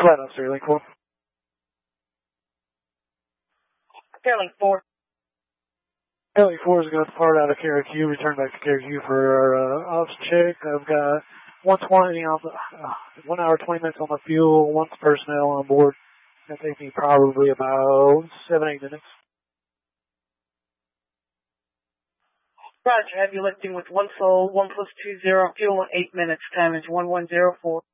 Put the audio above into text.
Flat on Sterling 4. Sterling 4. Sterling 4 is going to depart out of KRQ, return back to KRQ for our ops check. I've got 120 on the, 1 hour 20 minutes on the fuel, once personnel on board. It's going to take me probably about 7-8 minutes. Roger, have you lifting with 1 full, 1+20, fuel in 8 minutes, time is 1104.